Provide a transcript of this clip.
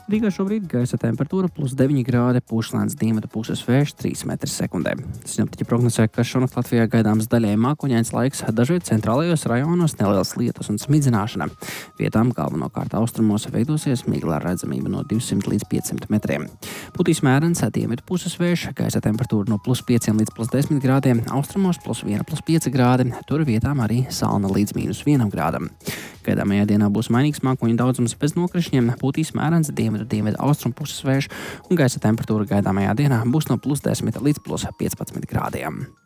Rīgā šobrīd gaisa temperatūra +9 grādi, pūš lēns dienvidu puses vējš 3 m/sekundē. Sinoptiķi prognozē, ka šonakt Latvijā gaidāms daļēji mākoņains laiks, dažviet centrālajos rajonos nelielas lietus un smidzināšana. Vietām galvenokārt austrumos veidosies migla redzamība no 200 līdz 500 metriem. Putīs mērens dienvidu puses vējš, gaisa temperatūra no +5 līdz +10 grādiem, austrumos +1, +5 grādi, tur vietām arī salna līdz -1 grādam. Gaidāmajā dienā būs mainīgs mākoņu daudzums bez nokrišņiem, pūtīs mērens dienvidu austrumu puses vējš un gaisa temperatūra gaidāmajā dienā būs no +10 līdz +15 grādiem.